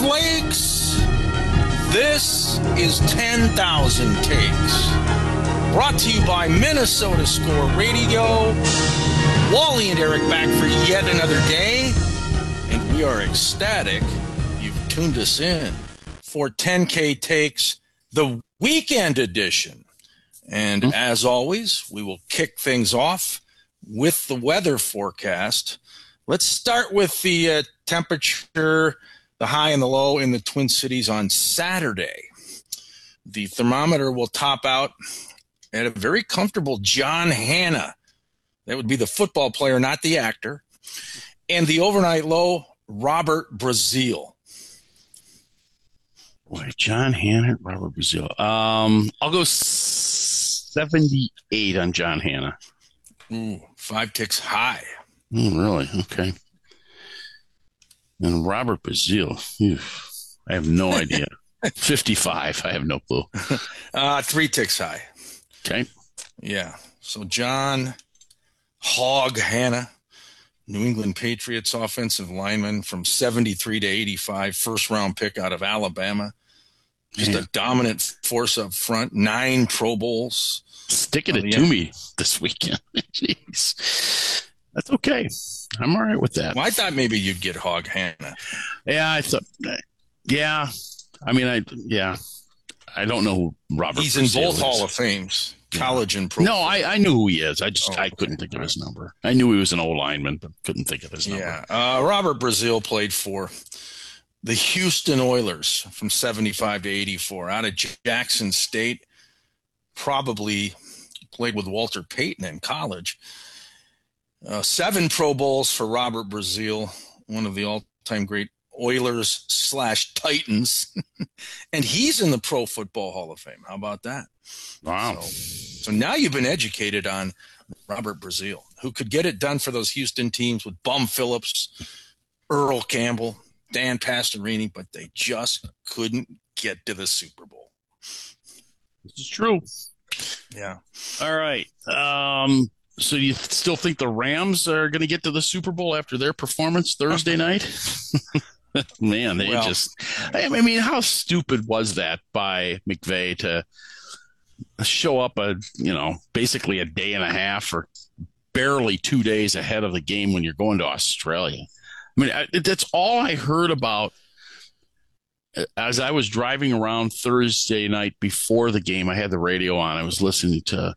Lakes. This is 10,000 Takes. Brought to you by Minnesota Score Radio. Wally and Eric back for yet another day. And we are ecstatic you've tuned us in for 10K Takes, the weekend edition. And as always, we will kick things off with the weather forecast. Let's start with the temperature, the high and the low in the Twin Cities on Saturday. The thermometer will top out at a very comfortable John Hannah. That would be the football player, not the actor. And the overnight low, Robert Brazile. Boy, John Hannah, Robert Brazile. I'll go 78 on John Hannah. Ooh, 5 ticks high. Really? Okay. And Robert Brazile, I have no idea. 55, I have no clue. 3 ticks high. Okay. Yeah. So John Hog Hannah, New England Patriots offensive lineman from 73 to 85, first-round pick out of Alabama. Just a dominant force up front, 9 Pro Bowls. Sticking it to me this weekend. Jeez. That's okay. I'm all right with that. Well, I thought maybe you'd get Hog Hannah. Yeah, I thought. Yeah, I mean, I don't know who Robert. He's in both Hall of Fames, college and pro. No, I knew who he is. I couldn't think of his number. I knew he was an old lineman, but couldn't think of his number. Yeah, Robert Brazile played for the Houston Oilers from 75 to 84 out of Jackson State. Probably played with Walter Payton in college. 7 Pro Bowls for Robert Brazile, one of the all-time great Oilers/Titans. And he's in the Pro Football Hall of Fame. How about that? Wow. So now you've been educated on Robert Brazile, who could get it done for those Houston teams with Bum Phillips, Earl Campbell, Dan Pastorini, but they just couldn't get to the Super Bowl. This is true. Yeah. All right. So you still think the Rams are going to get to the Super Bowl after their performance Thursday night? Man, I mean, how stupid was that by McVay to show up basically a day and a half or barely 2 days ahead of the game when you're going to Australia? I mean, that's all I heard about as I was driving around Thursday night before the game. I had the radio on. I was listening to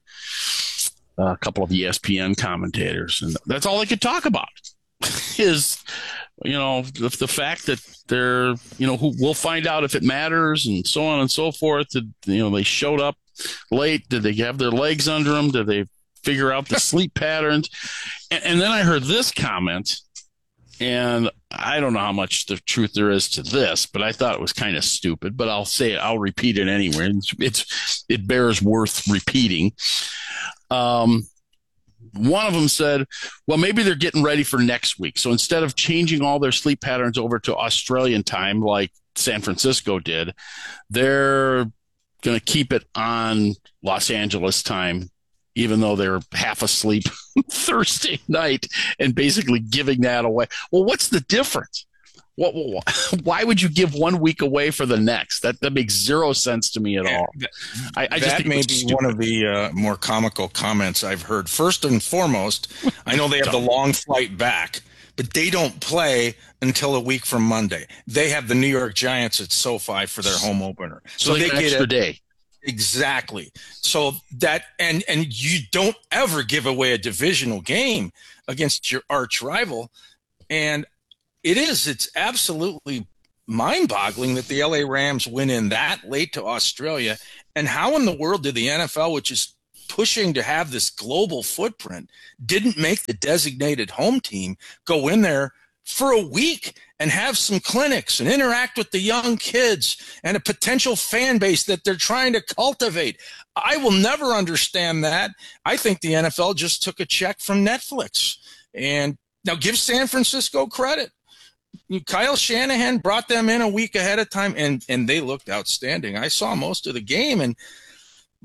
a couple of ESPN commentators, and that's all they could talk about is, the fact that they're, who we'll find out if it matters and so on and so forth. They showed up late. Did they have their legs under them? Did they figure out the sleep patterns? And then I heard this comment, and I don't know how much the truth there is to this, but I thought it was kind of stupid, but I'll say it. I'll repeat it anyway. It bears worth repeating. One of them said, well, maybe they're getting ready for next week. So instead of changing all their sleep patterns over to Australian time, like San Francisco did, they're going to keep it on Los Angeles time, even though they're half asleep Thursday night and basically giving that away. Well, what's the difference? Why would you give 1 week away for the next? That makes zero sense to me at all. I just think may be one of the more comical comments I've heard. First and foremost, I know they have the long flight back, but they don't play until a week from Monday. They have the New York Giants at SoFi for their home opener. So they get an extra day. Exactly. So that and you don't ever give away a divisional game against your arch rival. And it's absolutely mind-boggling that the LA Rams went in that late to Australia. And how in the world did the NFL, which is pushing to have this global footprint, didn't make the designated home team go in there for a week and have some clinics and interact with the young kids and a potential fan base that they're trying to cultivate? I will never understand that. I think the NFL just took a check from Netflix. And now give San Francisco credit. Kyle Shanahan brought them in a week ahead of time, and they looked outstanding. I saw most of the game, and look,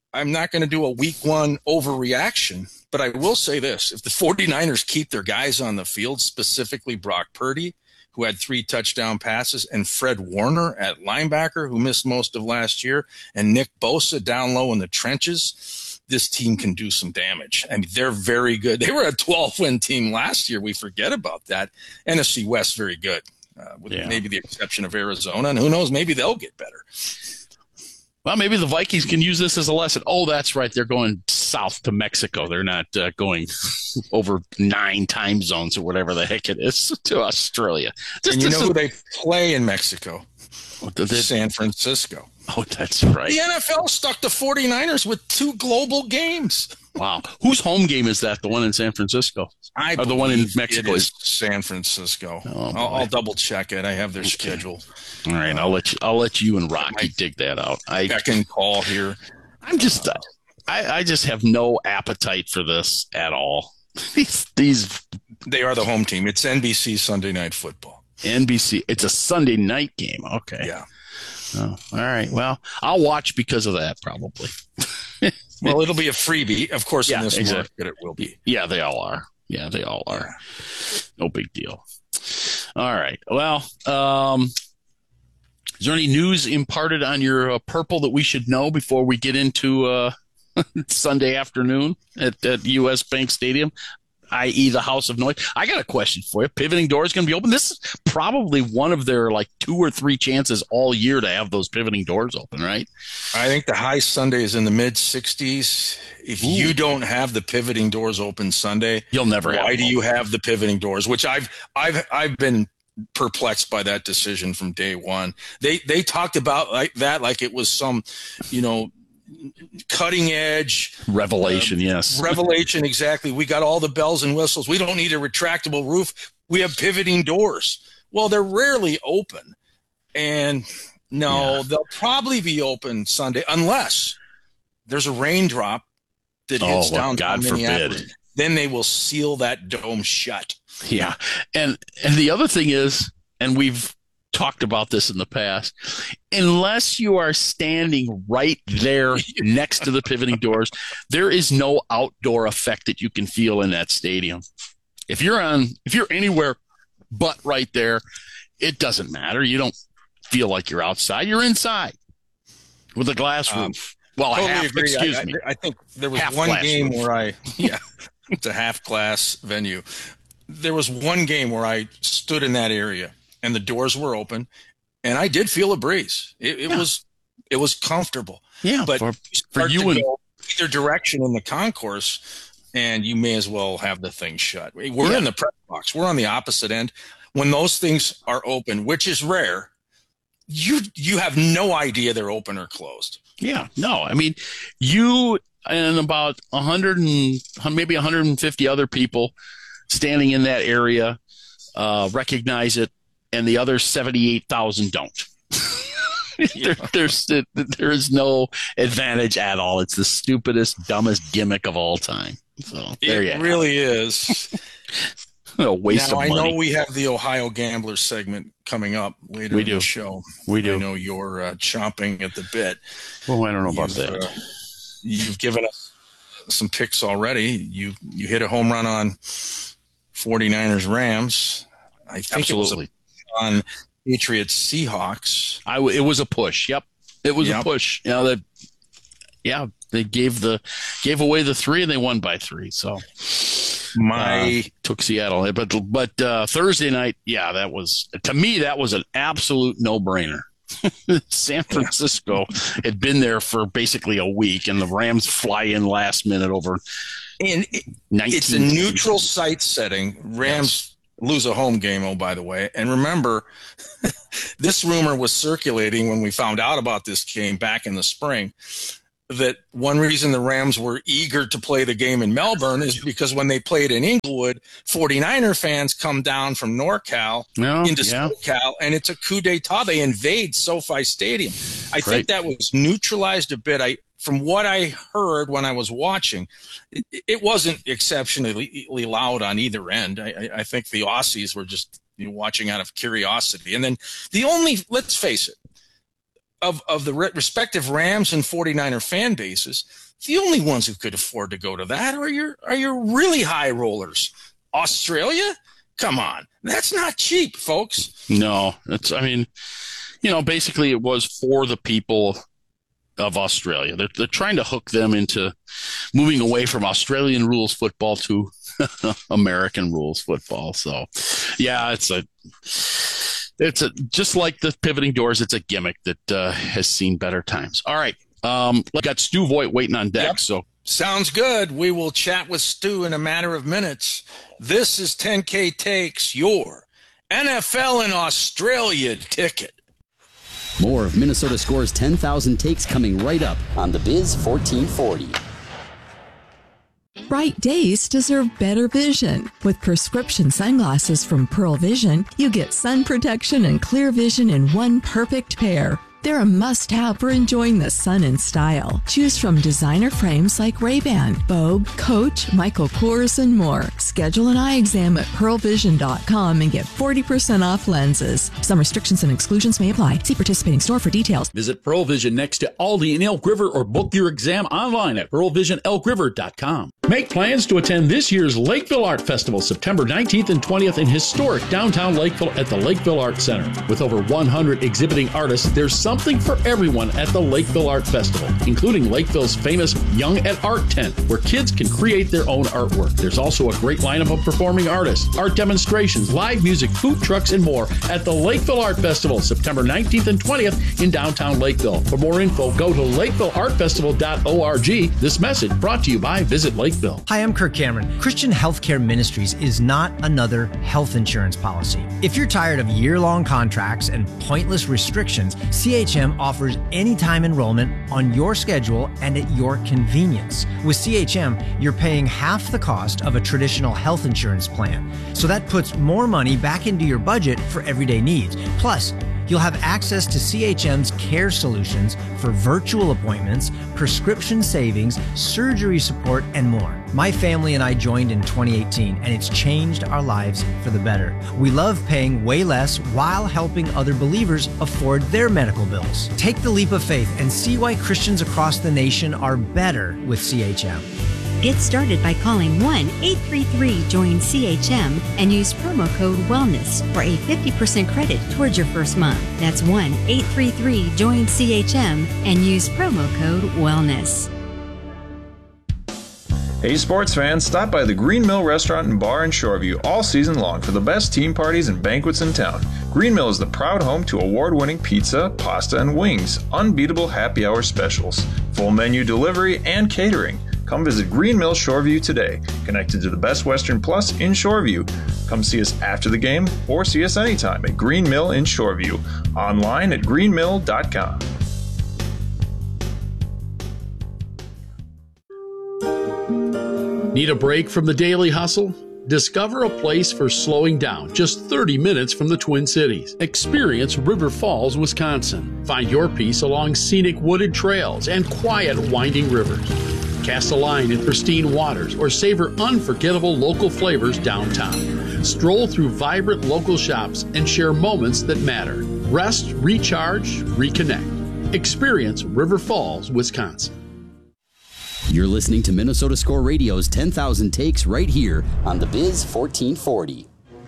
I'm not going to do a week one overreaction, but I will say this. If the 49ers keep their guys on the field, specifically Brock Purdy, who had 3 touchdown passes, and Fred Warner at linebacker, who missed most of last year, and Nick Bosa down low in the trenches, this team can do some damage. I mean, they're very good. They were a 12-win team last year. We forget about that. NFC West, very good, with maybe the exception of Arizona. And who knows, maybe they'll get better. Well, maybe the Vikings can use this as a lesson. Oh, that's right. They're going south to Mexico. They're not going over 9 time zones or whatever the heck it is to Australia. And you know who they play in Mexico? San Francisco. Oh, that's right. The NFL stuck the 49ers with 2 global games. Wow. Whose home game is that? The one in San Francisco? Or the one in Mexico? It is San Francisco. Oh, I'll double check it. I have their schedule. All right, I'll let you and Rocky dig that out. I can call here. I'm just I just have no appetite for this at all. These They are the home team. It's NBC Sunday Night Football. NBC. It's a Sunday night game. Okay. Yeah. Oh, all right. Well, I'll watch because of that probably. Well, it'll be a freebie, of course. In this market, it will be. Yeah, they all are. Yeah, they all are. No big deal. All right. Well, is there any news imparted on your purple that we should know before we get into Sunday afternoon at U.S. Bank Stadium, i.e. the House of Noise? I got a question for you. Pivoting Door is going to be open. This is probably one of their 2 or 3 chances all year to have those pivoting doors open, right? I think the high Sunday is in the mid-60s. If you don't have the pivoting doors open Sunday, you'll never have them. Why do you have the pivoting doors? Which I've been perplexed by that decision from day one. They talked about like it was some, cutting edge revelation. Yes. Revelation. Exactly. We got all the bells and whistles. We don't need a retractable roof. We have pivoting doors. Well, they're rarely open, and they'll probably be open Sunday unless there's a raindrop that hits downtown Minneapolis. Forbid. Then they will seal that dome shut. Yeah. And the other thing is, and we've talked about this in the past, unless you are standing right there next to the pivoting doors, there is no outdoor effect that you can feel in that stadium. If you're anywhere but right there, it doesn't matter. You don't feel like you're outside. You're inside with a glass roof. Well, totally agree. I think there was one game where it's a half glass venue. There was one game where I stood in that area and the doors were open and I did feel a breeze. It was comfortable. Yeah. But for you and go either direction in the concourse and you may as well have the thing shut. We're in the press box. We're on the opposite end. When those things are open, which is rare, you have no idea they're open or closed. Yeah, no. I mean, you and about 100 and maybe 150 other people standing in that area recognize it, and the other 78,000 don't. There is no advantage at all. It's the stupidest, dumbest gimmick of all time. So it really is. A waste of money. I know we have the Ohio Gambler segment coming up later in the show. We do. I know you're chomping at the bit. Well, I don't know about that. You've given us some picks already. You hit a home run on 49ers Rams. I think Absolutely. It was on Patriots Seahawks. It was a push. Yep. It was a push. They gave away the 3 and they won by 3. So took Seattle. But Thursday night, that was, to me, that was an absolute no-brainer. San Francisco had been there for basically a week, and the Rams fly in last minute over. And it's a neutral site setting. Rams lose a home game, oh, by the way. And remember, this rumor was circulating when we found out about this game back in the spring, that one reason the Rams were eager to play the game in Melbourne is because when they played in Inglewood, 49er fans come down from NorCal into SoCal, and it's a coup d'etat. They invade SoFi Stadium. I think that was neutralized a bit. From what I heard when I was watching, it wasn't exceptionally loud on either end. I think the Aussies were just watching out of curiosity. And then let's face it, of the respective Rams and 49er fan bases, the only ones who could afford to go to that are your really high rollers. Australia? Come on. That's not cheap, folks. No, basically it was for the people of Australia. They're trying to hook them into moving away from Australian rules football to American rules football. So, yeah, it's just like the pivoting doors. It's a gimmick that has seen better times. All right. We got Stu Voigt waiting on deck. Yep. So sounds good. We will chat with Stu in a matter of minutes. This is 10K Takes, your NFL in Australia ticket. More of Minnesota Score's 10,000 takes coming right up on the Biz 1440. Bright days deserve better vision. With prescription sunglasses from Pearl Vision, you get sun protection and clear vision in one perfect pair. They're a must-have for enjoying the sun in style. Choose from designer frames like Ray-Ban, Vogue, Coach, Michael Kors, and more. Schedule an eye exam at pearlvision.com and get 40% off lenses. Some restrictions and exclusions may apply. See participating store for details. Visit Pearl Vision next to Aldi in Elk River or book your exam online at pearlvisionelkriver.com. Make plans to attend this year's Lakeville Art Festival, September 19th and 20th in historic downtown Lakeville at the Lakeville Art Center. With over 100 exhibiting artists, there's something for everyone at the Lakeville Art Festival, including Lakeville's famous Young at Art tent, where kids can create their own artwork. There's also a great lineup of performing artists, art demonstrations, live music, food trucks, and more at the Lakeville Art Festival, September 19th and 20th in downtown Lakeville. For more info, go to lakevilleartfestival.org. This message brought to you by Visit Lakeville. Hi, I'm Kirk Cameron. Christian Healthcare Ministries is not another health insurance policy. If you're tired of year-long contracts and pointless restrictions, CHM offers anytime enrollment on your schedule and at your convenience. With CHM, you're paying half the cost of a traditional health insurance plan. So that puts more money back into your budget for everyday needs. Plus, you'll have access to CHM's care solutions for virtual appointments, prescription savings, surgery support, and more. My family and I joined in 2018, and it's changed our lives for the better. We love paying way less while helping other believers afford their medical bills. Take the leap of faith and see why Christians across the nation are better with CHM. Get started by calling 1-833-JOIN-CHM and use promo code WELLNESS for a 50% credit towards your first month. That's 1-833-JOIN-CHM and use promo code WELLNESS. Hey sports fans, stop by the Green Mill Restaurant and Bar in Shoreview all season long for the best team parties and banquets in town. Green Mill is the proud home to award-winning pizza, pasta, and wings, unbeatable happy hour specials, full menu delivery, and catering. Come visit Green Mill Shoreview today, connected to the Best Western Plus in Shoreview. Come see us after the game or see us anytime at Green Mill in Shoreview, online at greenmill.com. Need a break from the daily hustle? Discover a place for slowing down just 30 minutes from the Twin Cities. Experience River Falls, Wisconsin. Find your peace along scenic wooded trails and quiet winding rivers. Cast a line in pristine waters or savor unforgettable local flavors downtown. Stroll through vibrant local shops and share moments that matter. Rest, recharge, reconnect. Experience River Falls, Wisconsin. You're listening to Minnesota Score Radio's 10,000 takes right here on the Biz 1440.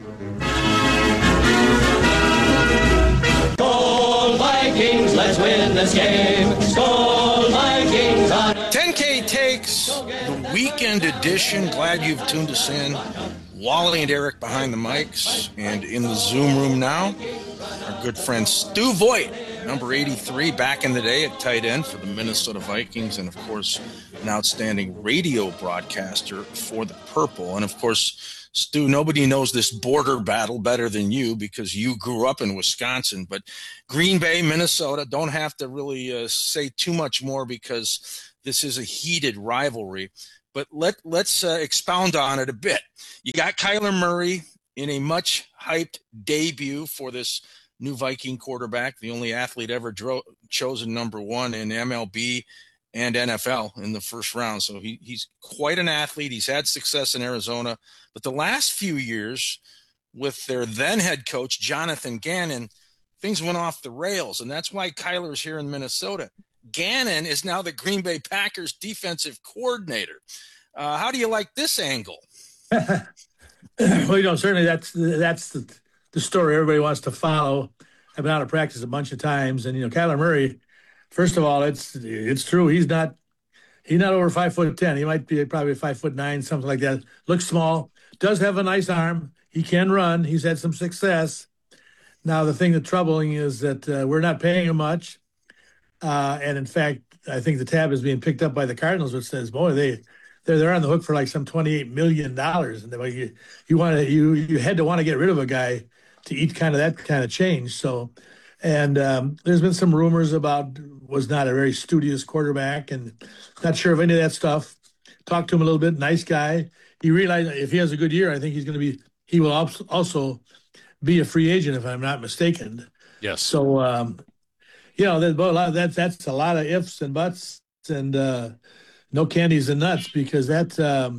Skol Vikings, let's win this game. Skol Vikings on 10K Takes, the weekend edition. Glad you've tuned us in. Wally and Eric behind the mics, and in the Zoom room now, our good friend Stu Voigt, number 83, back in the day at tight end for the Minnesota Vikings, and of course, an outstanding radio broadcaster for the Purple. And of course, Stu, nobody knows this border battle better than you because you grew up in Wisconsin, but Green Bay, Minnesota, don't have to really say too much more because this is a heated rivalry. But let's expound on it a bit. You got Kyler Murray in a much hyped debut for this new Viking quarterback, the only athlete ever chosen number one in MLB and NFL in the first round. So he's quite an athlete. He's had success in Arizona. But the last few years with their then head coach, Jonathan Gannon, things went off the rails, and that's why Kyler's here in Minnesota. Gannon is now the Green Bay Packers defensive coordinator. How do you like this angle? Well, certainly that's the story everybody wants to follow. I've been out of practice a bunch of times, and Kyler Murray. First of all, it's true. He's not over 5'10". He might be probably 5'9", something like that. Looks small. Does have a nice arm. He can run. He's had some success. Now the thing that's troubling is that we're not paying him much, and in fact, I think the tab is being picked up by the Cardinals, which says, boy, they're on the hook for like some $28 million, and you had to want to get rid of a guy to eat kind of that kind of change. So, and there's been some rumors about was not a very studious quarterback, and not sure of any of that stuff. Talked to him a little bit. Nice guy. He realized if he has a good year, I think he will also be a free agent, if I'm not mistaken. Yes. So, that's a lot of ifs and buts and no candies and nuts, because that's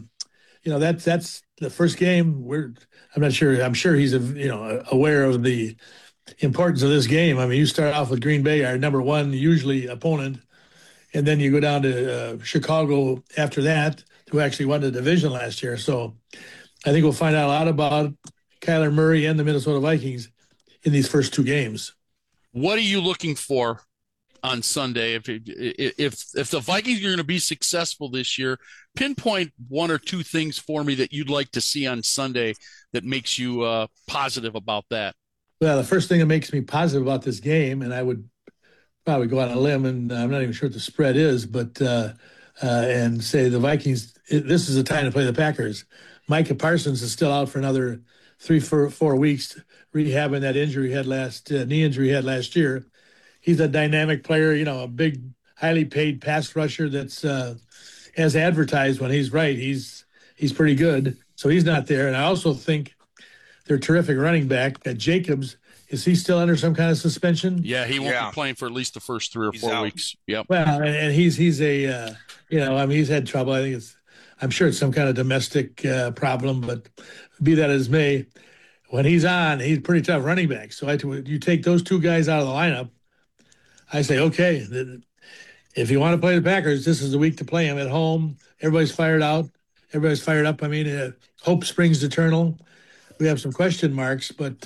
the first game. I'm not sure. I'm sure he's aware of the importance of this game. I mean, you start off with Green Bay, our number one usually opponent, and then you go down to Chicago after that, who actually won the division last year. So I think we'll find out a lot about Kyler Murray and the Minnesota Vikings in these first two games. What are you looking for on Sunday? If the Vikings are going to be successful this year, pinpoint one or two things for me that you'd like to see on Sunday that makes you positive about that. Well, the first thing that makes me positive about this game, and I would probably go on a limb, and I'm not even sure what the spread is, but and say the Vikings, this is the time to play the Packers. Micah Parsons is still out for another 3-4 weeks, rehabbing that injury he had knee injury he had last year. He's a dynamic player, a big, highly paid pass rusher that's as advertised when he's right. He's pretty good, so he's not there. And I also think their terrific running back, Jacobs, is he still under some kind of suspension? Yeah, he won't be playing for at least the first 3 or 4 weeks. Yep. Well, and he's a he's had trouble. I think I'm sure it's some kind of domestic problem, but be that as may, when he's on, he's a pretty tough running back. So you take those two guys out of the lineup, I say, okay, if you want to play the Packers, this is the week to play them at home. Everybody's fired out. Everybody's fired up. I mean, hope springs eternal. We have some question marks, but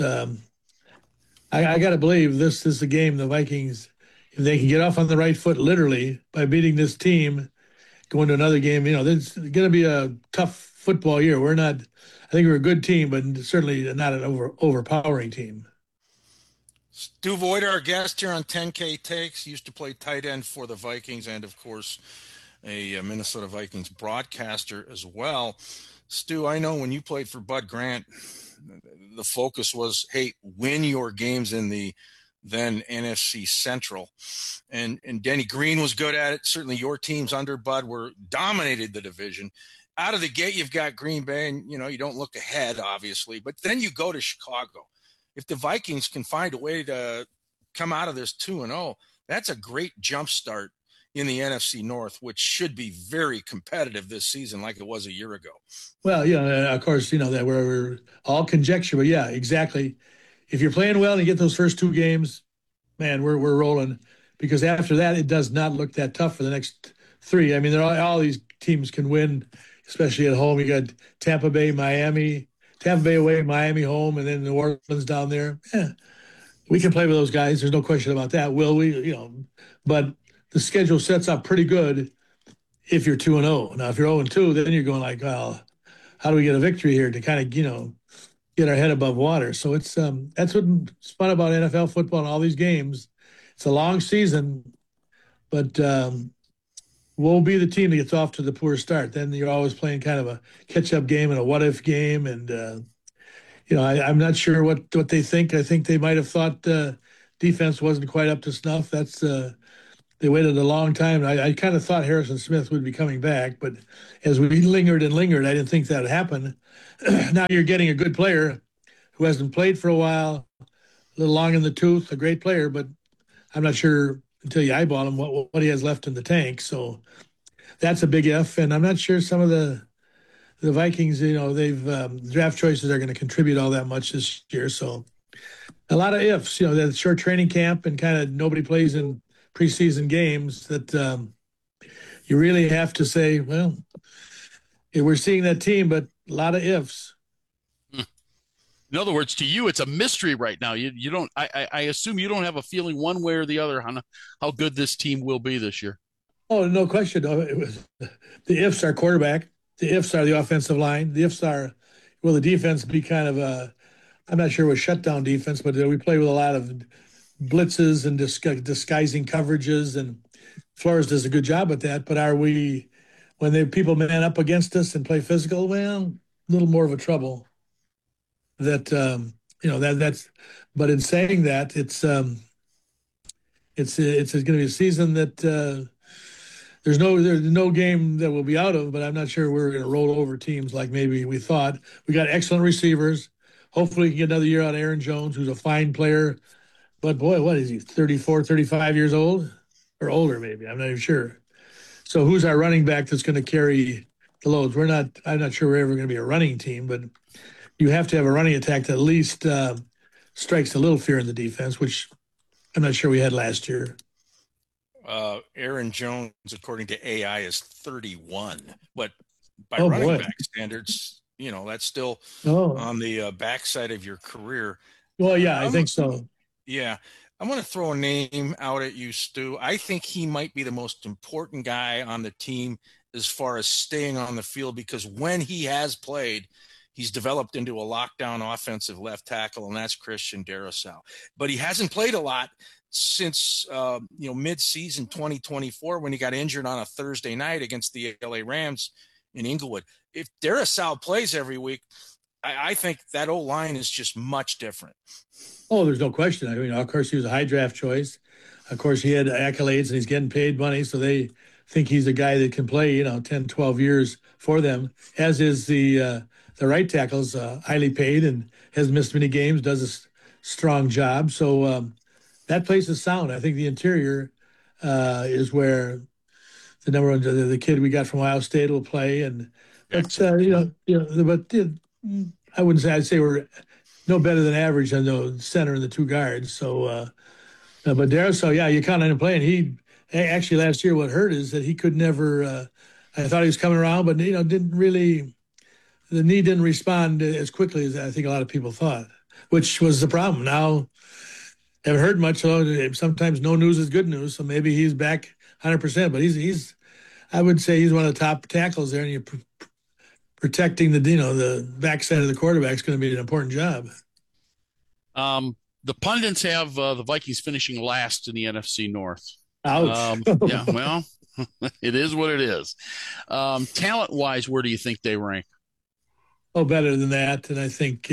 I got to believe this is the game the Vikings, if they can get off on the right foot literally by beating this team, going to another game, it's going to be a tough football year. I think we're a good team, but certainly not an overpowering team. Stu Voigt, our guest here on 10K Takes, used to play tight end for the Vikings and, of course, a Minnesota Vikings broadcaster as well. Stu, I know when you played for Bud Grant, the focus was, hey, win your games in the then NFC Central. And Denny Green was good at it. Certainly your teams under Bud dominated the division. Out of the gate, you've got Green Bay, and, you don't look ahead, obviously. But then you go to Chicago. If the Vikings can find a way to come out of this 2-0, that's a great jump start in the NFC North, which should be very competitive this season like it was a year ago. Well, of course, that we're all conjecture, but yeah, exactly. If you're playing well and you get those first two games, man, we're rolling, because after that, it does not look that tough for the next three. I mean, all these teams can win, especially at home. You got Tampa Bay away, Miami home, and then New Orleans down there. Yeah, we can play with those guys. There's no question about that. Will we? But the schedule sets up pretty good if you're 2-0. Now, if you're 0-2, then you're going like, well, how do we get a victory here to kind of, get our head above water? So it's that's what's fun about NFL football and all these games. It's a long season, but we'll be the team that gets off to the poor start. Then you're always playing kind of a catch-up game and a what-if game. And, I'm not sure what they think. I think they might have thought defense wasn't quite up to snuff. That's they waited a long time. I kind of thought Harrison Smith would be coming back, but as we lingered, I didn't think that would happen. Now you're getting a good player who hasn't played for a while, a little long in the tooth, a great player, but I'm not sure until you eyeball him what he has left in the tank. So that's a big if, and I'm not sure some of the Vikings, they've draft choices are going to contribute all that much this year. So a lot of ifs. That short training camp and kind of nobody plays in preseason games. That you really have to say, well, we're seeing that team, but a lot of ifs. In other words, to you, it's a mystery right now. You don't. I assume you don't have a feeling one way or the other on how good this team will be this year. Oh, no question. The ifs are quarterback. The ifs are the offensive line. The ifs are, will the defense be kind of I'm not sure what shutdown defense, but we play with a lot of blitzes and disguising coverages, and Flores does a good job at that. But are we, when people man up against us and play physical, well, a little more of a trouble. That's. But in saying that, it's going to be a season that there's no game that we'll be out of. But I'm not sure we're going to roll over teams like maybe we thought. We got excellent receivers. Hopefully, we can get another year out of Aaron Jones, who's a fine player. But boy, what is he? 34, 35 years old, or older maybe? I'm not even sure. So who's our running back that's going to carry the loads? I'm not sure we're ever going to be a running team, but you have to have a running attack that at least strikes a little fear in the defense, which I'm not sure we had last year. Aaron Jones, according to AI, is 31. But by running back standards, that's still on the backside of your career. Well, yeah, I think so. Yeah. I'm going to throw a name out at you, Stu. I think he might be the most important guy on the team as far as staying on the field, because when he has played, he's developed into a lockdown offensive left tackle, and that's Christian Darrisaw. But he hasn't played a lot since mid-season 2024 when he got injured on a Thursday night against the LA Rams in Inglewood. If Darrisaw plays every week, I think that O-line is just much different. Oh, there's no question. I mean, of course, he was a high draft choice. Of course, he had accolades, and he's getting paid money, so they think he's a guy that can play, 10, 12 years for them, as is the right tackle's highly paid and hasn't missed many games, does a strong job. So that place is sound. I think the interior is where the number one, the kid we got from Ohio State will play. And but I wouldn't say, I'd say we're no better than average on the center and the two guards. So, but Darrisaw, yeah, you count on him playing. He actually last year, what hurt is that he could never. I thought he was coming around, but didn't really. The knee didn't respond as quickly as I think a lot of people thought, which was the problem. Now, haven't heard much. So sometimes no news is good news. So maybe he's back 100%. But he's I would say he's one of the top tackles there, and you're protecting the backside of the quarterback is going to be an important job. The pundits have the Vikings finishing last in the NFC North. Ouch. Yeah, well, it is what it is. Talent-wise, where do you think they rank? Oh, better than that. And I think,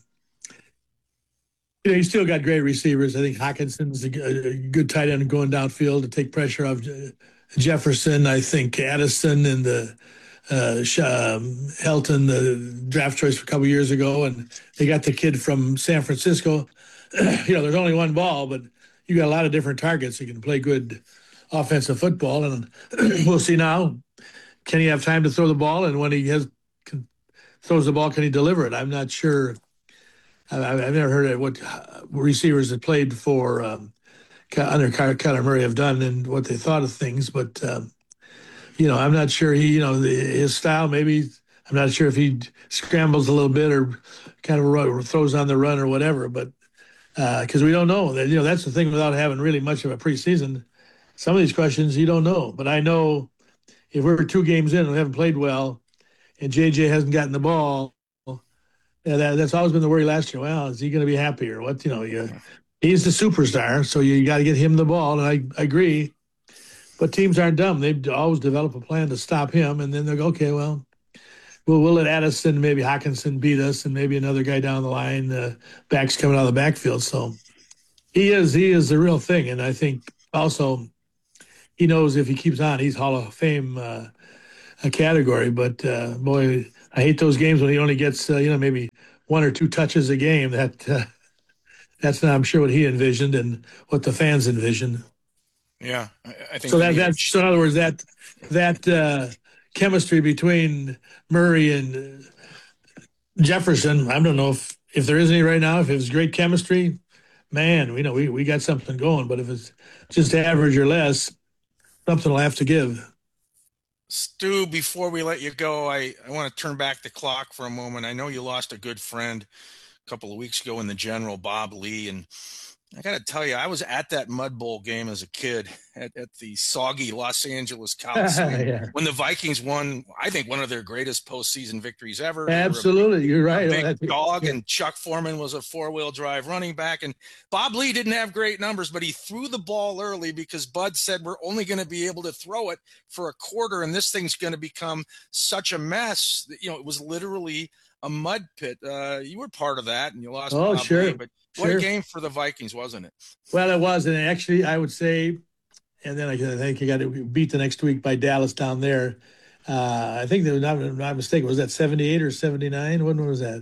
you still got great receivers. I think Hawkinson's a good tight end going downfield to take pressure off Jefferson. I think Addison and the Helton, the draft choice a couple years ago, and they got the kid from San Francisco. There's only one ball, but you got a lot of different targets. You can play good offensive football, and we'll see now. Can he have time to throw the ball? And when he throws the ball, can he deliver it? I'm not sure. I've never heard of what receivers that played for under Kyler Murray have done and what they thought of things, but I'm not sure his style. Maybe I'm not sure if he scrambles a little bit or kind of throws on the run or whatever. But because we don't know that, that's the thing without having really much of a preseason. Some of these questions you don't know, but I know if we're 2 games in and we haven't played well, and JJ hasn't gotten the ball, that's always been the worry last year. Well, is he going to be happy or what? He's the superstar, so you got to get him the ball, and I agree. But teams aren't dumb. They always develop a plan to stop him, and then they'll go, okay, well, we'll let Addison, maybe Hawkinson beat us, and maybe another guy down the line, backs coming out of the backfield. So he is the real thing, and I think also he knows if he keeps on, he's Hall of Fame a category. But boy, I hate those games when he only gets maybe 1 or 2 touches a game. That's not, I'm sure, what he envisioned and what the fans envisioned. Yeah, I think so. So in other words, that chemistry between Murray and Jefferson, I don't know if if there is any right now, if it was great chemistry, man, we got something going. But if it's just average or less, something will have to give. Stu, before we let you go, I want to turn back the clock for a moment. I know you lost a good friend a couple of weeks ago in the General, Bob Lee, and I got to tell you, I was at that Mud Bowl game as a kid at the soggy Los Angeles Coliseum when the Vikings won, I think, one of their greatest postseason victories ever. Absolutely. You're right. A big dog, and Chuck Foreman was a four-wheel drive running back. And Bob Lee didn't have great numbers, but he threw the ball early because Bud said, we're only going to be able to throw it for a quarter, and this thing's going to become such a mess. It was literally a mud pit. You were part of that, and you lost Bob Lee, but what a game for the Vikings, wasn't it? Well, it was. And actually, I would say, and then I think you got beat the next week by Dallas down there. I think they were not mistaken. Was that 78 or 79? When was that?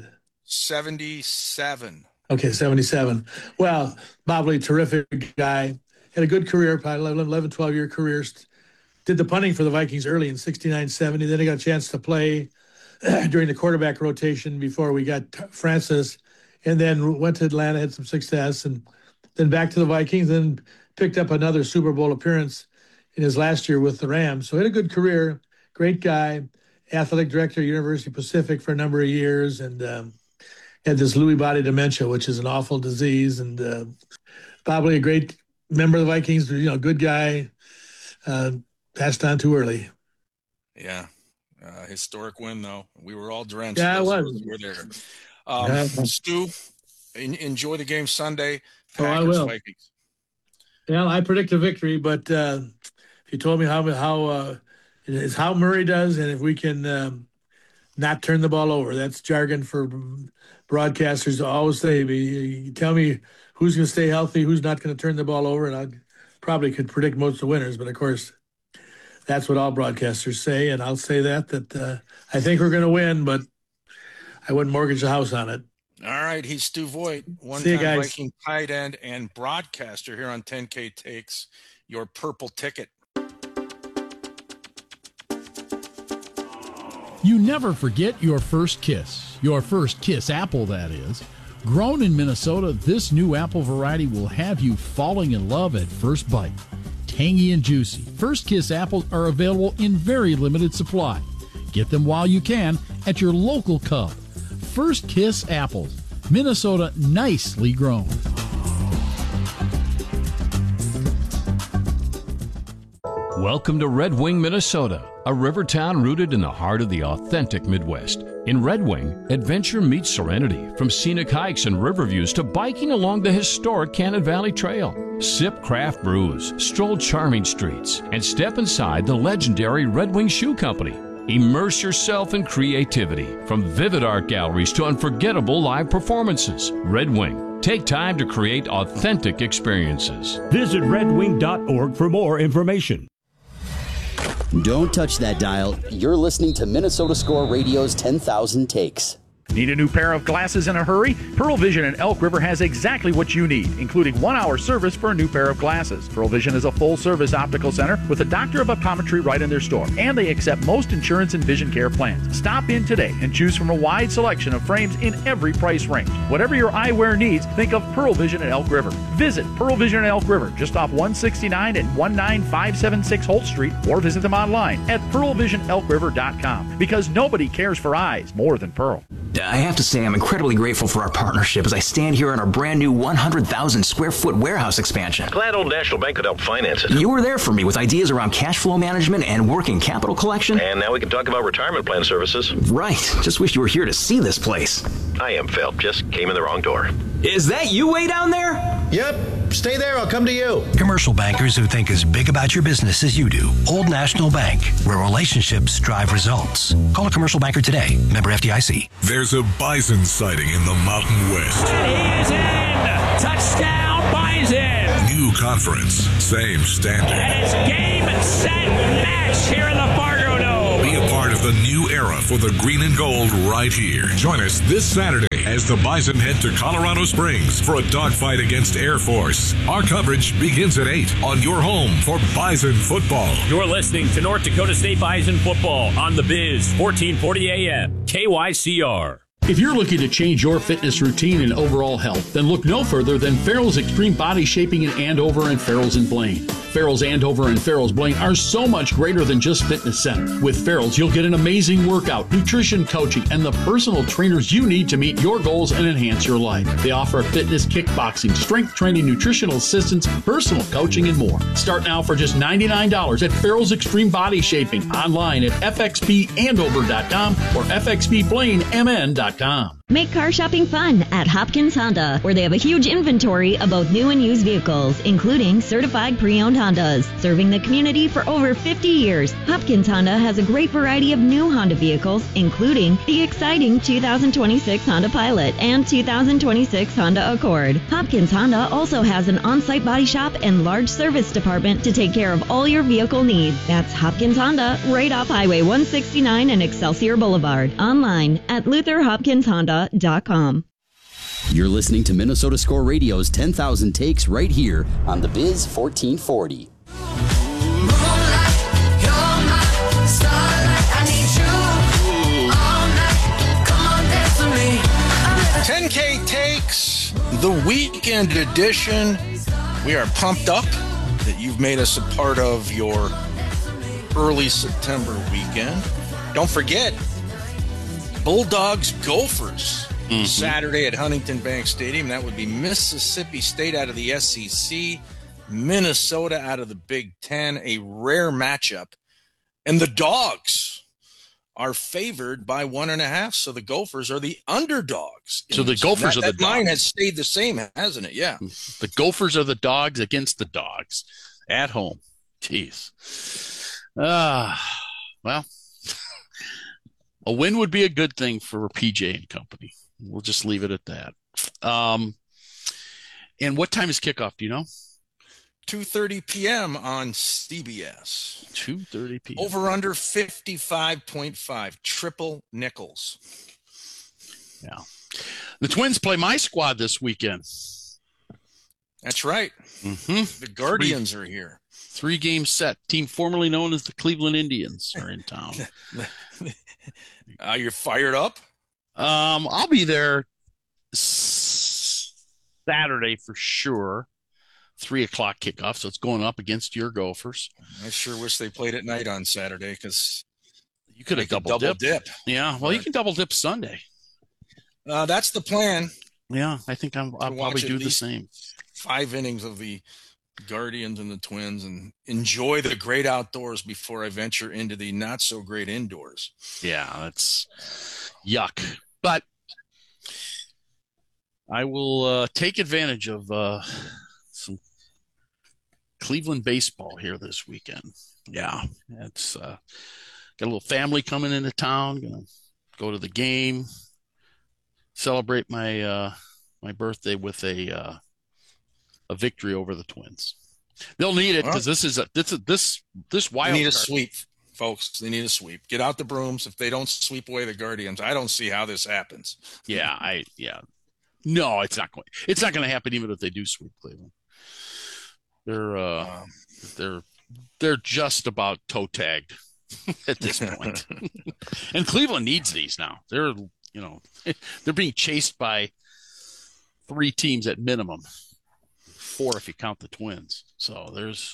77. Okay, 77. Well, Bob Lee, terrific guy. Had a good career, probably 11, 12-year career. Did the punting for the Vikings early in 69, 70. Then he got a chance to play during the quarterback rotation before we got Francis. And then went to Atlanta, had some success, and then back to the Vikings, and picked up another Super Bowl appearance in his last year with the Rams. So he had a good career, great guy, athletic director at University Pacific for a number of years, and had this Lewy body dementia, which is an awful disease. And probably a great member of the Vikings, good guy, passed on too early. Yeah, historic win, though. We were all drenched. Yeah, it was. We were there. Stu, enjoy the game Sunday. Packers, I will. Vikings. Yeah, I predict a victory, but if you told me how Murray does, and if we can not turn the ball over, that's jargon for broadcasters to always say. You tell me who's going to stay healthy, who's not going to turn the ball over, and I probably could predict most of the winners. But of course, that's what all broadcasters say, and I'll say that I think we're going to win, but I wouldn't mortgage the house on it. All right, he's Stu Voigt, one-time Viking tight end and broadcaster here on 10K Takes, your purple ticket. You never forget your first kiss. Your first kiss apple, that is. Grown in Minnesota, this new apple variety will have you falling in love at first bite. Tangy and juicy, First Kiss apples are available in very limited supply. Get them while you can at your local Cub. First Kiss apples, Minnesota, nicely grown. Welcome to Red Wing, Minnesota, a river town rooted in the heart of the authentic Midwest. In Red Wing, adventure meets serenity, from scenic hikes and river views to biking along the historic Cannon Valley Trail. Sip craft brews, stroll charming streets, and step inside the legendary Red Wing Shoe Company. Immerse yourself in creativity, from vivid art galleries to unforgettable live performances. Red Wing. Take time to create authentic experiences. Visit redwing.org for more information. Don't touch that dial. You're listening to Minnesota Score Radio's 10,000 Takes. Need a new pair of glasses in a hurry? Pearl Vision in Elk River has exactly what you need, including 1-hour service for a new pair of glasses. Pearl Vision is a full-service optical center with a doctor of optometry right in their store, and they accept most insurance and vision care plans. Stop in today and choose from a wide selection of frames in every price range. Whatever your eyewear needs, think of Pearl Vision in Elk River. Visit Pearl Vision in Elk River, just off 169 and 19576 Holt Street, or visit them online at pearlvisionelkriver.com, because nobody cares for eyes more than Pearl. I have to say I'm incredibly grateful for our partnership as I stand here in our brand new 100,000 square foot warehouse expansion. Glad Old National Bank could help finance it. You were there for me with ideas around cash flow management and working capital collection. And now we can talk about retirement plan services. Right. Just wish you were here to see this place. I am Phil. Just came in the wrong door. Is that you way down there? Yep. Stay there. I'll come to you. Commercial bankers who think as big about your business as you do. Old National Bank, where relationships drive results. Call a commercial banker today. Member FDIC. There's a bison sighting in the Mountain West. And he is in. Touchdown, Bison. New conference, same standard. And it's game, set, match here in the Fargo Dome. Be a part of the new era for the green and gold right here. Join us this Saturday as the Bison head to Colorado Springs for a dogfight against Air Force. Our coverage begins at 8 on your home for Bison football. You're listening to North Dakota State Bison football on the Biz, 1440 AM, KYCR. If you're looking to change your fitness routine and overall health, then look no further than Farrell's Extreme Body Shaping in Andover and Farrell's in Blaine. Farrell's Andover and Farrell's Blaine are so much greater than just fitness center. With Farrell's, you'll get an amazing workout, nutrition coaching, and the personal trainers you need to meet your goals and enhance your life. They offer fitness, kickboxing, strength training, nutritional assistance, personal coaching, and more. Start now for just $99 at Farrell's Extreme Body Shaping, online at fxbandover.com or fxbblanemn.com. Make car shopping fun at Hopkins Honda, where they have a huge inventory of both new and used vehicles, including certified pre-owned Hondas. Serving the community for over 50 years, Hopkins Honda has a great variety of new Honda vehicles, including the exciting 2026 Honda Pilot and 2026 Honda Accord. Hopkins Honda also has an on-site body shop and large service department to take care of all your vehicle needs. That's Hopkins Honda, right off Highway 169 and Excelsior Boulevard. Online at LutherHopkinsHonda.com. You're listening to Minnesota Score Radio's 10,000 Takes right here on the Biz 1440. 10K Takes, the weekend edition. We are pumped up that you've made us a part of your early September weekend. Don't forget, Bulldogs Gophers Saturday at Huntington Bank Stadium. That would be Mississippi State out of the SEC, Minnesota out of the Big Ten, a rare matchup. And the Dogs are favored by 1.5, so the Gophers are the underdogs. So the Gophers are the dogs. Mine has stayed the same, hasn't it? Yeah. The Gophers are the dogs against the dogs at home. Jeez. Well, a win would be a good thing for PJ and company. We'll just leave it at that. And what time is kickoff? Do you know? 2:30 p.m. on CBS. 2:30 p.m. Over under 55.5. Triple nickels. Yeah. The Twins play my squad this weekend. That's right. Mm-hmm. The Guardians are here. 3-game set. Team formerly known as the Cleveland Indians are in town. You're fired up? I'll be there Saturday for sure. 3:00 kickoff, so it's going up against your Gophers. I sure wish they played at night on Saturday because you could have double dip. Yeah, well, you can double dip Sunday. That's the plan. Yeah, I think I'll probably do the same. 5 innings of the Guardians and the Twins and enjoy the great outdoors before I venture into the not so great indoors. Yeah, that's yuck. But I will take advantage of some Cleveland baseball here this weekend. Yeah, it's got a little family coming into town. Gonna go to the game, celebrate my my birthday with a victory over the Twins. They'll need it because this wild. They need a sweep, folks. They need a sweep. Get out the brooms. If they don't sweep away the Guardians, I don't see how this happens. Yeah, no, it's not going. It's not going to happen even if they do sweep Cleveland. They're just about toe tagged at this point. And Cleveland needs these now. They're being chased by 3 teams at minimum. 4 if you count the Twins. So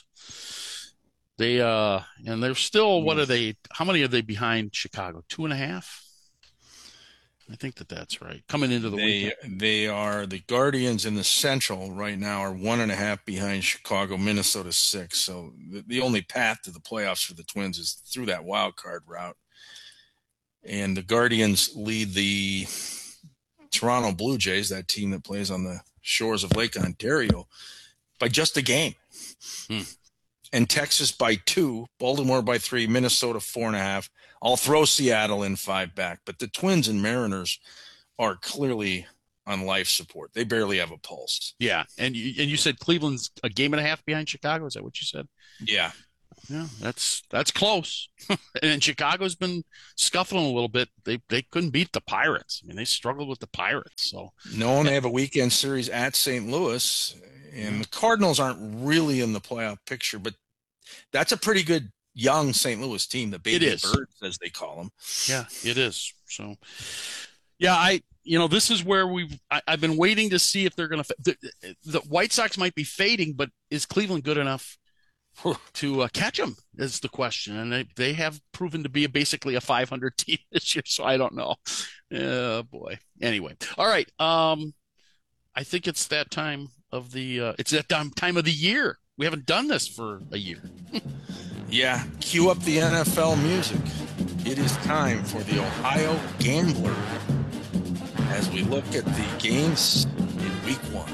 and they're still, what are they, how many are they behind Chicago? 2.5? I think that's right. Coming into the weekend. They are, the Guardians in the Central right now are 1.5 behind Chicago, Minnesota 6. So the only path to the playoffs for the Twins is through that wild card route. And the Guardians lead the Toronto Blue Jays, that team that plays on the shores of Lake Ontario, by just a game. And Texas by 2, Baltimore by 3, Minnesota 4.5. I'll throw Seattle in 5 back, but the Twins and Mariners are clearly on life support. They barely have a pulse. Yeah, and you said Cleveland's a 1.5 games behind Chicago. Is that what you said? Yeah. Yeah, that's close. And Chicago's been scuffling a little bit. They couldn't beat the Pirates. I mean, they struggled with the Pirates. So no, they have a weekend series at St. Louis, and the Cardinals aren't really in the playoff picture, but that's a pretty good young St. Louis team, the Baby Birds, as they call them. Yeah, it is. So, Yeah, this is where I've been waiting to see if they're going to. The White Sox might be fading, but is Cleveland good enough to catch them? Is the question, and they have proven to be basically a 500 team this year. So I don't know. Oh boy. Anyway, all right. I think it's that time of the. It's that time of the year. We haven't done this for a year. Yeah, cue up the NFL music. It is time for the Ohio Gambler as we look at the games in Week 1.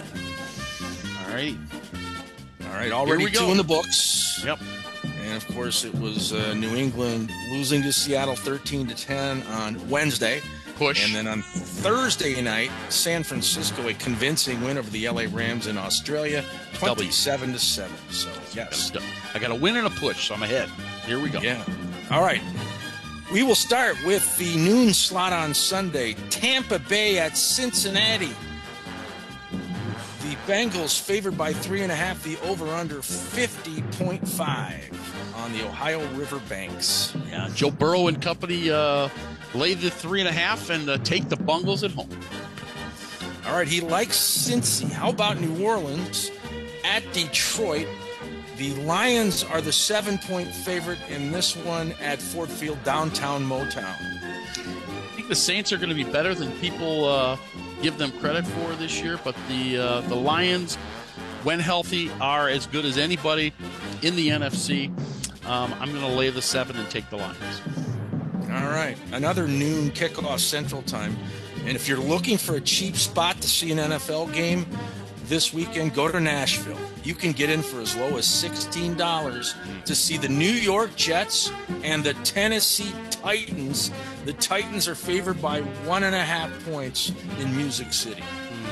All right, already 2 in the books. Yep. And, of course, it was New England losing to Seattle 13-10 on Wednesday. Push. And then on Thursday night, San Francisco, a convincing win over the LA Rams in Australia, 27-7. So, yes. I got a win and a push, so I'm ahead. Here we go. Yeah. All right. We will start with the noon slot on Sunday. Tampa Bay at Cincinnati. The Bengals favored by 3.5. The over-under 50.5 on the Ohio River banks. Yeah, Joe Burrow and company lay the 3.5 and take the Bungles at home. All right, he likes Cincy. How about New Orleans at Detroit? The Lions are the 7-point favorite in this one at Ford Field, downtown Motown. I think the Saints are going to be better than people give them credit for this year, but the Lions, when healthy, are as good as anybody in the NFC. I'm going to lay the 7 and take the Lions. All right, another noon kickoff Central Time. And if you're looking for a cheap spot to see an NFL game this weekend, go to Nashville. You can get in for as low as $16 to see the New York Jets and the Tennessee Titans. The Titans are favored by 1.5 points in Music City.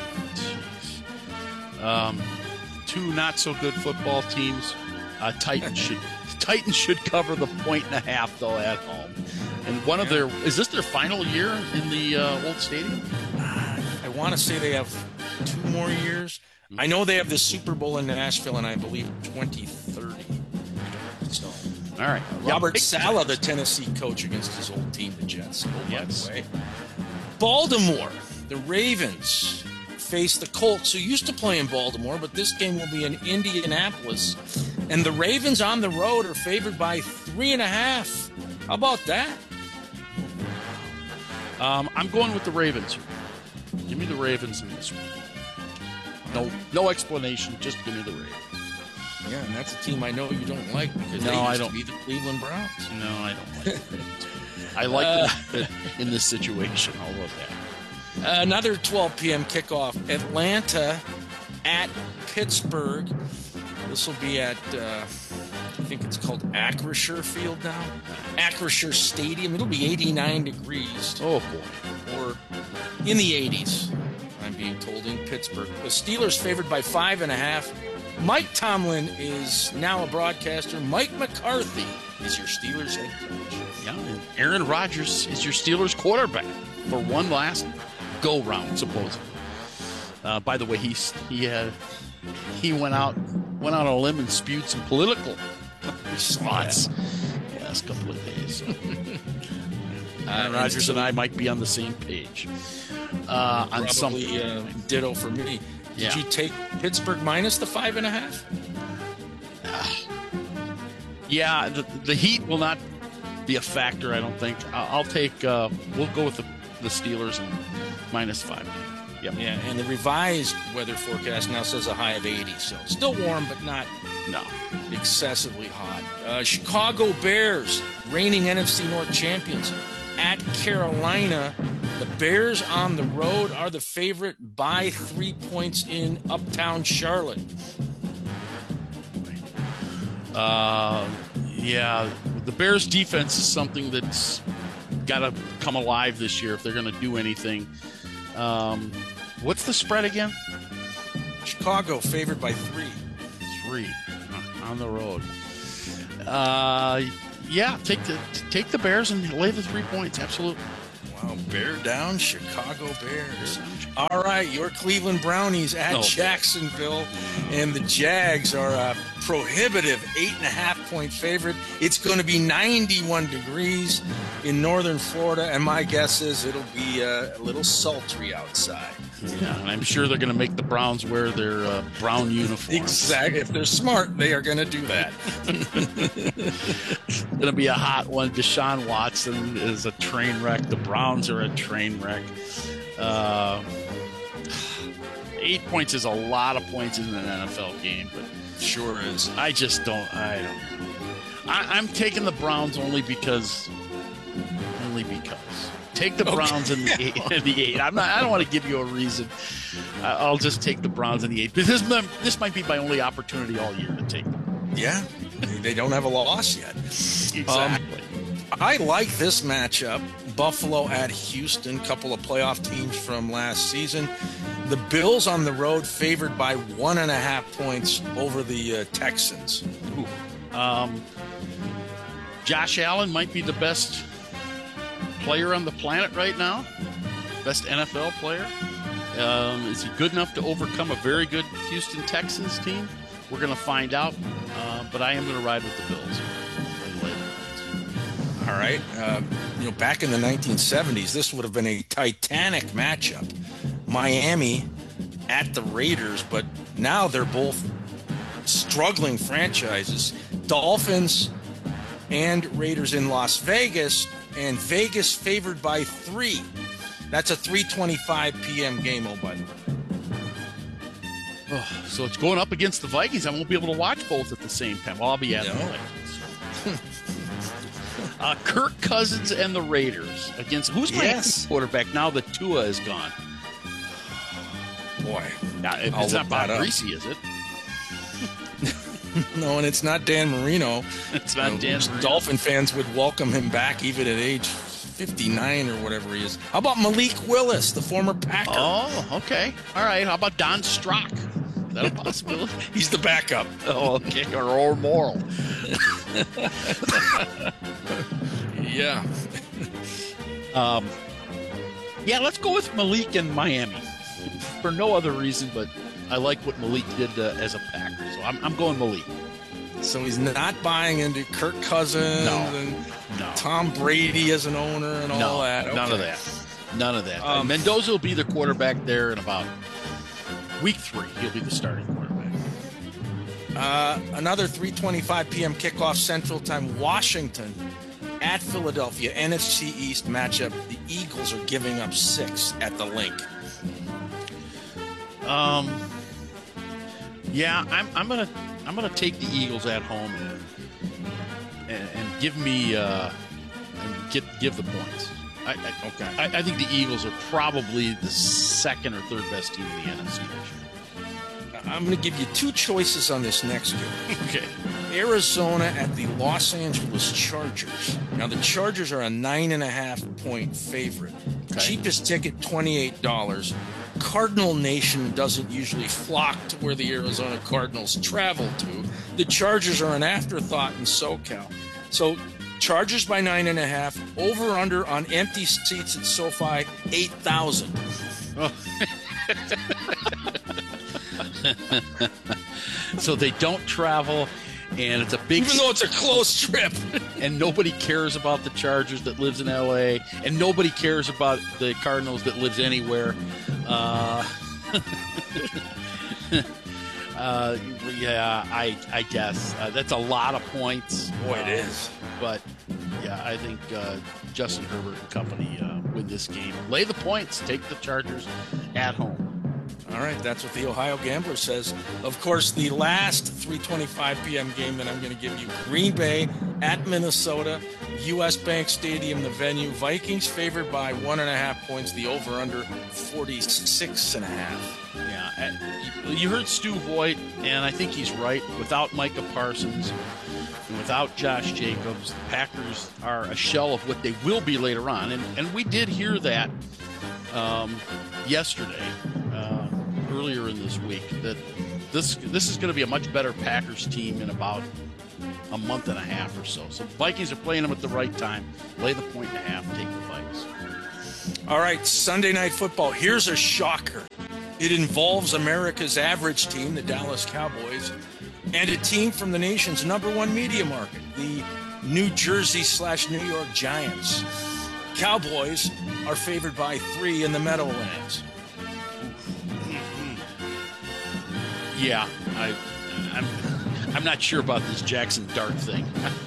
Two not so good football teams. Titans should cover the 1.5 though at home. And is this their final year in the old stadium? I want to say they have 2 more years. I know they have the Super Bowl in Nashville, and I believe 2030. So, all right, Robert Saleh, the Tennessee coach, against his old team, the Jets. By the way, Baltimore, the Ravens face the Colts, who used to play in Baltimore, but this game will be in Indianapolis, and the Ravens on the road are favored by 3.5. How about that? I'm going with the Ravens. Give me the Ravens in this one. No explanation. Just give me the Ravens. Yeah, and that's a team I know you don't like because they used to be the Cleveland Browns. No, I don't like the Ravens. I like them in this situation. All of that. Another 12 p.m. kickoff. Atlanta at Pittsburgh. This will be at, I think it's called Acrisure Field now. Acrisure Stadium. It'll be 89 degrees. Oh, boy. Or in the 80s. I'm being told, in Pittsburgh. The Steelers favored by 5.5. Mike Tomlin is now a broadcaster. Mike McCarthy is your Steelers head coach. Yeah, and Aaron Rodgers is your Steelers quarterback for one last go-round, supposedly. By the way, he went out on a limb and spewed some political slots the last couple of days. Aaron Rodgers and I might be on the same page. On something. Ditto for me. Did you take Pittsburgh minus the 5.5? Yeah, the heat will not be a factor, I don't think. I'll take, we'll go with the Steelers and minus 5. Yep. Yeah, and the revised weather forecast now says a high of 80, so still warm, but not excessively hot. Chicago Bears, reigning NFC North champions, at Carolina. The Bears on the road are the favorite by 3 points in Uptown Charlotte. Yeah, the Bears defense is something that's got to come alive this year if they're going to do anything. What's the spread again? Chicago favored by 3. 3 on the road. Yeah, take the Bears and lay the 3 points. Absolutely. Oh, bear down, Chicago Bears. All right, your Cleveland Brownies at Jacksonville, and the Jags are a prohibitive 8.5-point favorite. It's going to be 91 degrees in northern Florida, and my guess is it'll be a little sultry outside. Yeah, and I'm sure they're going to make the Browns wear their brown uniforms. Exactly. If they're smart, they are going to do that. It's going to be a hot one. Deshaun Watson is a train wreck. The Browns are a train wreck. 8 points is a lot of points in an NFL game, but sure is. I don't. I'm taking the Browns only because. Take the Browns in the 8. I don't want to give you a reason. I'll just take the Browns in the 8. This might be my only opportunity all year to take them. Yeah, they don't have a loss yet. Exactly. I like this matchup. Buffalo at Houston, couple of playoff teams from last season. The Bills on the road favored by 1.5 points over the Texans. Josh Allen might be the best player on the planet right now, best NFL player. Is he good enough to overcome a very good Houston Texans team? We're going to find out, but I am going to ride with the Bills. All right. Back in the 1970s, this would have been a titanic matchup. Miami at the Raiders, but now they're both struggling franchises. Dolphins and Raiders in Las Vegas, and Vegas favored by 3. That's a 3:25 p.m. game, by the way. So it's going up against the Vikings. I won't be able to watch both at the same time. Well, I'll be at the Vikings. Kirk Cousins and the Raiders against who's my quarterback now that Tua is gone? Boy, it's not Bob Greasy, is it? No, and it's not Dan Marino. It's not Dan Marino. Dolphin fans would welcome him back even at age 59 or whatever he is. How about Malik Willis, the former Packer? Oh, okay. All right. How about Don Strock? Is that a possibility? He's the backup. Oh, okay. Or Morrill. Yeah. Yeah, let's go with Malik in Miami. For no other reason, but I like what Malik did as a Packer. So I'm going Malik. So he's not buying into Kirk Cousins and Tom Brady as an owner and all that? Okay. None of that. None of that. Mendoza will be the quarterback there in about week 3. He'll be the starting quarterback. Another 3:25 p.m. kickoff Central Time. Washington at Philadelphia. NFC East matchup. The Eagles are giving up 6 at the Link. Yeah, I'm gonna take the Eagles at home and give me give the points. I think the Eagles are probably the second or third best team in the NFC this year. I'm going to give you 2 choices on this next game. Okay. Arizona at the Los Angeles Chargers. Now, the Chargers are a 9.5-point favorite. Okay. Cheapest ticket, $28. Cardinal Nation doesn't usually flock to where the Arizona Cardinals travel to. The Chargers are an afterthought in SoCal. So, Chargers by 9.5. Over/under on empty seats at SoFi, 8,000. Oh. So they don't travel, and it's a big... Even though it's a close trip. And nobody cares about the Chargers that lives in L.A., and nobody cares about the Cardinals that lives anywhere. Yeah, I guess. That's a lot of points. Boy, it is. But, yeah, I think Justin Herbert and company win this game. Lay the points. Take the Chargers at home. All right, that's what the Ohio Gambler says. Of course, the last 3:25 p.m. game that I'm going to give you, Green Bay at Minnesota, U.S. Bank Stadium, the venue. Vikings favored by 1.5 points, the over-under 46.5. Yeah, you heard Stu Voigt, and I think he's right. Without Micah Parsons and without Josh Jacobs, the Packers are a shell of what they will be later on. And we did hear that yesterday. Earlier in this week, that this is going to be a much better Packers team in about a month and a half or so. So the Vikings are playing them at the right time. Lay the 1.5, take the Vikes. All right, Sunday Night Football. Here's a shocker. It involves America's average team, the Dallas Cowboys, and a team from the nation's #1 media market, the New Jersey/New York Giants. Cowboys are favored by 3 in the Meadowlands. Yeah, I'm not sure about this Jackson Dart thing.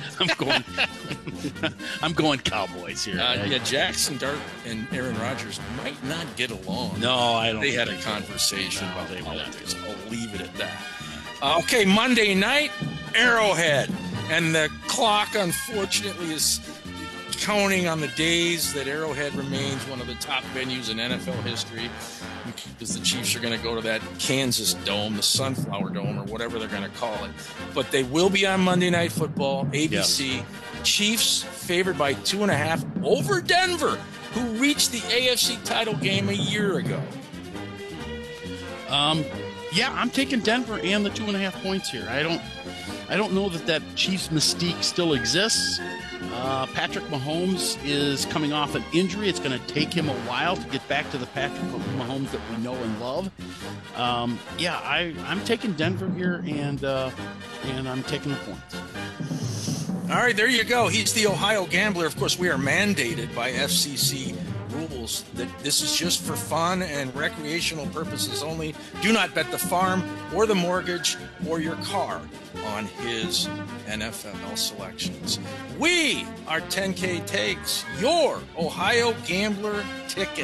I'm going Cowboys here. Yeah, Jackson Dart and Aaron Rodgers might not get along. No, I don't. They had a conversation about politics. I'll leave it at that. Okay, Monday night, Arrowhead, and the clock, unfortunately, is counting on the days that Arrowhead remains one of the top venues in NFL history, because the Chiefs are going to go to that Kansas Dome, the Sunflower Dome, or whatever they're going to call it. But they will be on Monday Night Football, ABC. Yes. Chiefs favored by 2.5 over Denver, who reached the AFC title game a year ago. Yeah, I'm taking Denver and the 2.5 points here. I don't know that Chiefs mystique still exists. Patrick Mahomes is coming off an injury. It's going to take him a while to get back to the Patrick Mahomes that we know and love. I'm taking Denver here, and I'm taking the points. All right, there you go. He's the Ohio Gambler. Of course, we are mandated by FCC rules that this is just for fun and recreational purposes only. Do not bet the farm or the mortgage or your car on his NFL selections. We are 10K Takes, your Ohio Gambler ticket.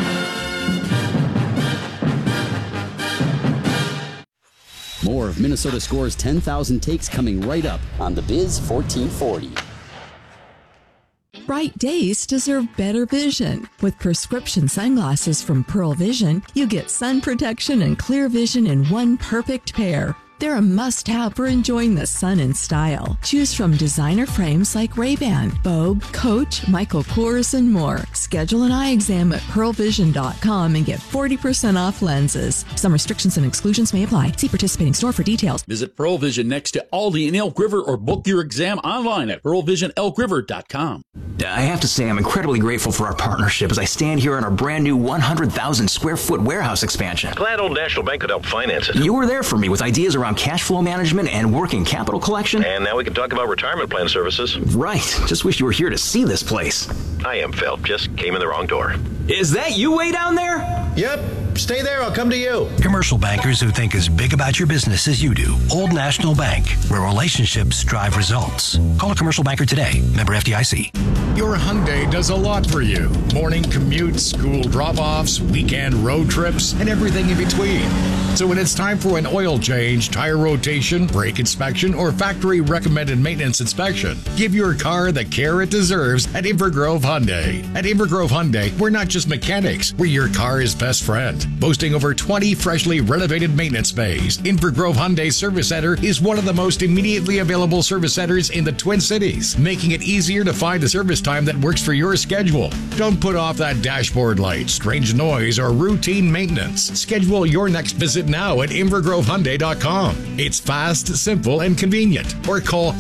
More of Minnesota Score's 10,000 Takes coming right up on the Biz 1440. Bright days deserve better vision. With prescription sunglasses from Pearl Vision, you get sun protection and clear vision in one perfect pair. They're a must-have for enjoying the sun in style. Choose from designer frames like Ray-Ban, Vogue, Coach, Michael Kors, and more. Schedule an eye exam at pearlvision.com and get 40% off lenses. Some restrictions and exclusions may apply. See participating store for details. Visit Pearl Vision next to Aldi in Elk River or book your exam online at pearlvisionelkriver.com. I have to say I'm incredibly grateful for our partnership as I stand here on our brand new 100,000 square foot warehouse expansion. Glad Old National Bank could help finance it. You were there for me with ideas around cash flow management and working capital collection. And now we can talk about retirement plan services. Right. Just wish you were here to see this place. I am Phelps. Just came in the wrong door. Is that you way down there? Yep. Stay there. I'll come to you. Commercial bankers who think as big about your business as you do. Old National Bank, where relationships drive results. Call a commercial banker today. Member FDIC. Your Hyundai does a lot for you. Morning commutes, school drop-offs, weekend road trips, and everything in between. So when it's time for an oil change, tire rotation, brake inspection, or factory recommended maintenance inspection, give your car the care it deserves at Invergrove Hyundai. At Invergrove Hyundai, we're not just mechanics, we're your car's best friend. Boasting over 20 freshly renovated maintenance bays, Invergrove Hyundai Service Center is one of the most immediately available service centers in the Twin Cities, making it easier to find a service time that works for your schedule. Don't put off that dashboard light, strange noise, or routine maintenance. Schedule your next visit now at InvergroveHyundai.com. It's fast, simple, and convenient. Or call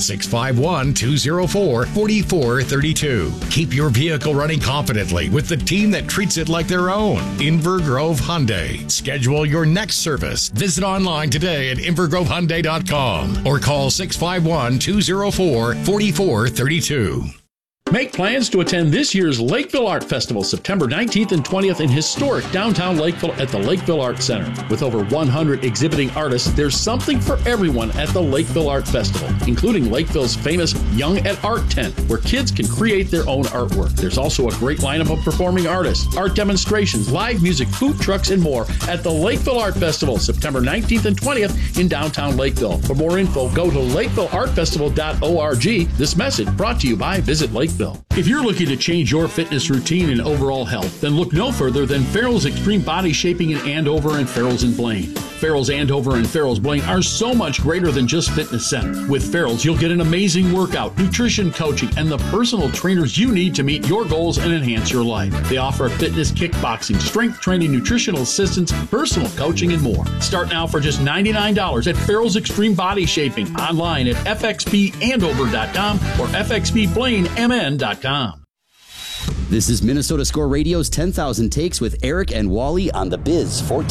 651-204-4432. Keep your vehicle running confidently with the team that treats it like their own. Invergrove Hyundai. Schedule your next service. Visit online today at InvergroveHyundai.com or call 651-204-4432. Make plans to attend this year's Lakeville Art Festival, September 19th and 20th in historic downtown Lakeville at the Lakeville Art Center. With over 100 exhibiting artists, there's something for everyone at the Lakeville Art Festival, including Lakeville's famous Young at Art tent, where kids can create their own artwork. There's also a great lineup of performing artists, art demonstrations, live music, food trucks, and more at the Lakeville Art Festival, September 19th and 20th in downtown Lakeville. For more info, go to lakevilleartfestival.org. This message brought to you by Visit Lakeville. If you're looking to change your fitness routine and overall health, then look no further than Farrell's Extreme Body Shaping in Andover and Farrell's in Blaine. Farrell's Andover and Farrell's Blaine are so much greater than just fitness centers. With Farrell's, you'll get an amazing workout, nutrition coaching, and the personal trainers you need to meet your goals and enhance your life. They offer fitness, kickboxing, strength training, nutritional assistance, personal coaching, and more. Start now for just $99 at Farrell's Extreme Body Shaping, online at fxbandover.com or fxbblaine.mn.com. This is Minnesota Score Radio's 10,000 Takes with Eric and Wally on the Biz 14.